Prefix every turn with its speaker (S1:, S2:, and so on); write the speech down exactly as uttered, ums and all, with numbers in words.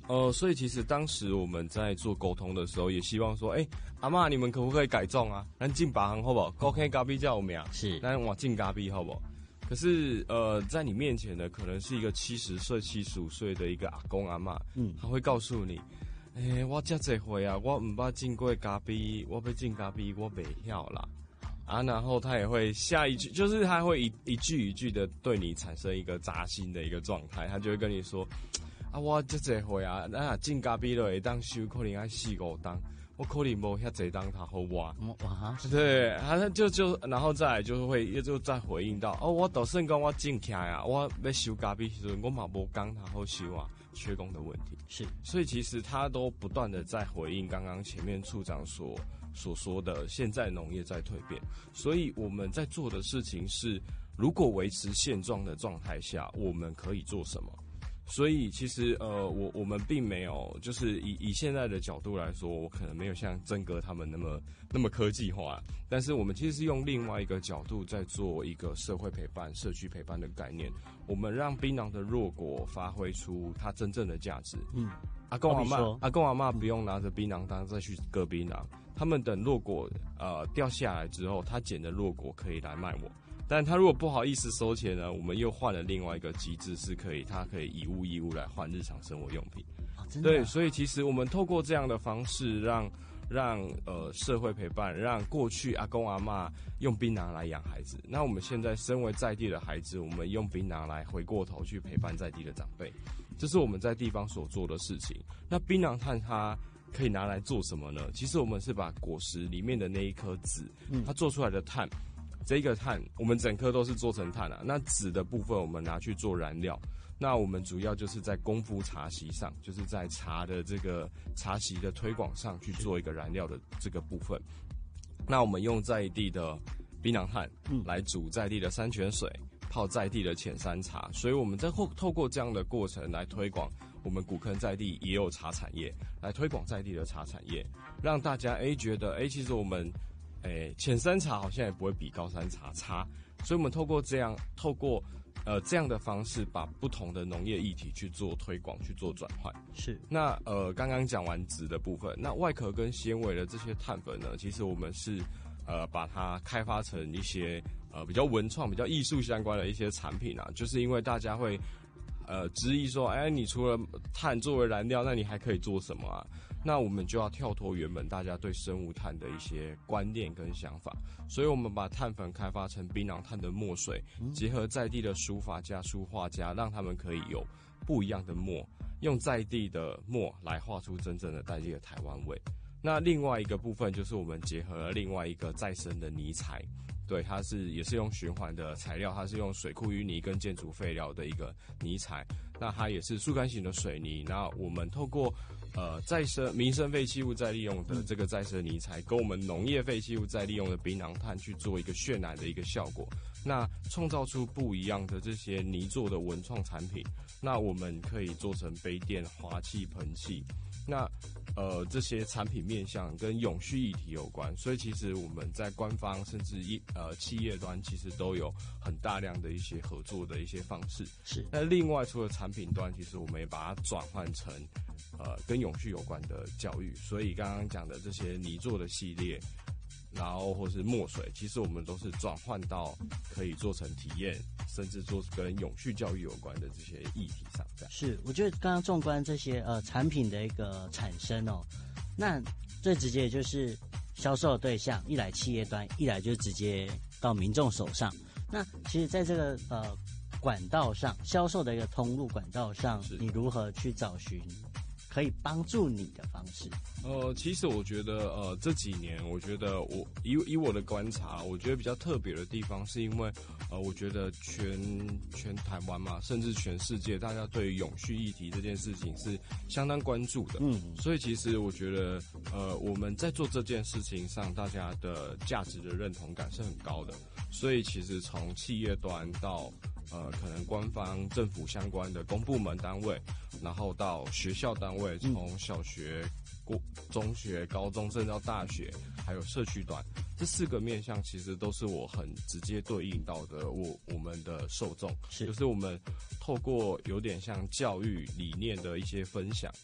S1: 呃，所以其实当时我们在做沟通的时候，也希望说，哎、欸，阿嬷你们可不可以改种啊？咱进把行好不好？高 K 咖啡叫我们呀，
S2: 是，
S1: 咱往进咖啡好不好？可是，呃，在你面前呢，可能是一个七十岁、七十五岁的一个阿公阿嬷，嗯，他会告诉你，哎、欸，我这这回啊，我唔捌进过咖啡，我要进咖啡，我袂晓啦。啊，然后他也会下一句，就是他会一一句一句的对你产生一个扎心的一个状态，他就会跟你说，啊，我这这回啊，那进咖啡了，会当收可能要四五当。我可能无遐济当他好挖，哇！对，他就就然后再来就会又就再回应到哦，我导算讲我进起啊，我要修咖啡时阵，我嘛无讲他好修啊，缺工的问题
S2: 是，
S1: 所以其实他都不断的在回应刚刚前面处长所所说的，现在农业在蜕变，所以我们在做的事情是，如果维持现状的状态下，我们可以做什么？所以其实呃，我我们并没有，就是以以现在的角度来说，我可能没有像曾哥他们那么那么科技化，但是我们其实是用另外一个角度在做一个社会陪伴、社区陪伴的概念。我们让槟榔的弱果发挥出它真正的价值。嗯，阿公阿嬷，阿公阿嬷不用拿着槟榔当再去割槟榔，他们等弱果呃掉下来之后，他捡的弱果可以来卖我。但他如果不好意思收钱呢，我们又换了另外一个机制，是可以他可以以物易物来换日常生活用品。
S2: 哦，真的啊？
S1: 对，所以其实我们透过这样的方式让，让呃社会陪伴，让过去阿公阿嬷用槟榔来养孩子，那我们现在身为在地的孩子，我们用槟榔来回过头去陪伴在地的长辈，这是我们在地方所做的事情。那槟榔炭它可以拿来做什么呢？其实我们是把果实里面的那一颗籽，它做出来的炭。这个炭，我们整颗都是做成炭啊。那籽的部分，我们拿去做燃料。那我们主要就是在功夫茶席上，就是在茶的这个茶席的推广上去做一个燃料的这个部分。那我们用在地的槟榔炭，来煮在地的山泉水，泡在地的浅山茶。所以我们在后透过这样的过程来推广我们古坑在地也有茶产业，来推广在地的茶产业，让大家哎觉得哎，其实我们。诶，浅山茶好像也不会比高山茶差，所以我们透过这样，透过呃这样的方式，把不同的农业议题去做推广，去做转换。
S2: 是。
S1: 那呃，刚刚讲完籽的部分，那外壳跟纤维的这些碳粉呢，其实我们是呃把它开发成一些呃比较文创、比较艺术相关的一些产品啊，就是因为大家会呃质疑说，哎，你除了碳作为燃料，那你还可以做什么啊？那我们就要跳脱原本大家对生物炭的一些观念跟想法，所以我们把碳粉开发成槟榔炭的墨水，结合在地的书法家、书画家，让他们可以有不一样的墨，用在地的墨来画出真正的在地的台湾味。那另外一个部分就是我们结合了另外一个再生的泥材，对，它是也是用循环的材料，它是用水库淤泥跟建筑废料的一个泥材，那它也是速干型的水泥。那我们透过呃再生民生废弃物再利用的这个再生泥材，跟我们农业废弃物再利用的槟榔炭去做一个渲染的一个效果，那创造出不一样的这些泥做的文创产品。那我们可以做成杯垫、花器、盆器。那呃这些产品面向跟永续议题有关，所以其实我们在官方甚至一呃企业端其实都有很大量的一些合作的一些方式。
S2: 是。
S1: 那另外除了产品端，其实我们也把它转换成呃跟永续有关的教育。所以刚刚讲的这些泥做的系列，然后或是墨水，其实我们都是转换到可以做成体验，甚至做跟永续教育有关的这些议题上。
S2: 是，我觉得刚刚纵观这些呃产品的一个产生哦，那最直接就是销售的对象，一来企业端，一来就是直接到民众手上。那其实在这个呃管道上，销售的一个通路管道上，你如何去找寻可以帮助你的方式？
S1: 呃，其实我觉得，呃，这几年，我觉得我以以我的观察，我觉得比较特别的地方，是因为，呃，我觉得全全台湾嘛，甚至全世界，大家对于永续议题这件事情是相当关注的。嗯，所以其实我觉得，呃，我们在做这件事情上，大家的价值的认同感是很高的。所以其实从企业端到呃，可能官方、政府相关的公部门单位，然后到学校单位，从小学、过中学、高中，甚至到大学，还有社区端，这四个面向其实都是我很直接对应到的我我们的受众，是就是我们透过有点像教育理念的一些分享，